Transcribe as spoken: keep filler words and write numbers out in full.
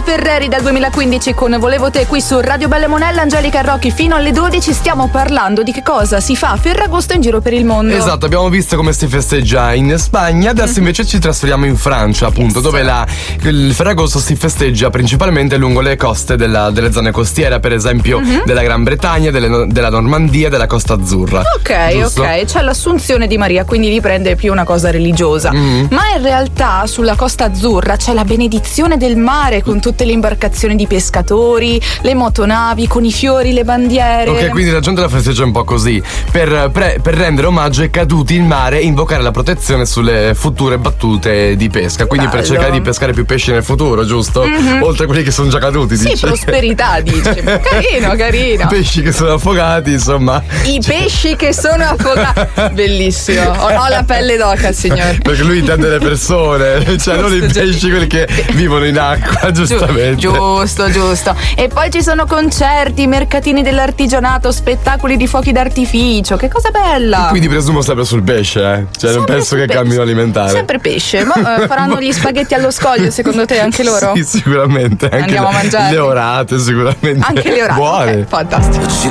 Ferreri dal duemilaquindici con Volevo te qui su Radio Belle Monella. Angelica e Rocky fino alle dodici stiamo parlando di che cosa si fa a Ferragosto in giro per il mondo. Esatto, abbiamo visto come si festeggia in Spagna, adesso mm-hmm. invece ci trasferiamo in Francia, appunto, yes. dove la, il Ferragosto si festeggia principalmente lungo le coste della, delle zone costiere, per esempio mm-hmm. della Gran Bretagna, delle, della Normandia, della Costa Azzurra. Ok, giusto? Ok, c'è l'Assunzione di Maria, quindi vi prende più una cosa religiosa. Mm-hmm. Ma in realtà sulla Costa Azzurra c'è la benedizione del mare con tutte le imbarcazioni di pescatori, le motonavi con i fiori, le bandiere. Ok, quindi la gente la festeggia un po' così per, pre, per rendere omaggio ai caduti in mare e invocare la protezione sulle future battute di pesca. Quindi bello. Per cercare di pescare più pesci nel futuro, giusto? Mm-hmm. Oltre a quelli che sono già caduti, sì, dici? Prosperità, dici. Carino, carino. Pesci che sono affogati, insomma. I pesci che sono affogati. Bellissimo. Ho, ho la pelle d'oca, signore. Perché lui intende le persone, cioè giusto, non i pesci, quelli che vivono in acqua, giustamente. Giusto, giusto. E poi ci sono concerti, mercatini dell'artigianato, spettacoli di fuochi d'artificio. Che cosa bella. E quindi presumo sempre sul pesce, eh? Cioè sempre non penso che cambino alimentare. Sempre pesce. Ma eh, faranno gli spaghetti allo scoglio, secondo te, anche loro? Sì, sicuramente. Anche andiamo a mangiare. Le orate, sicuramente. Anche le orate. Buone. Okay, fantastico.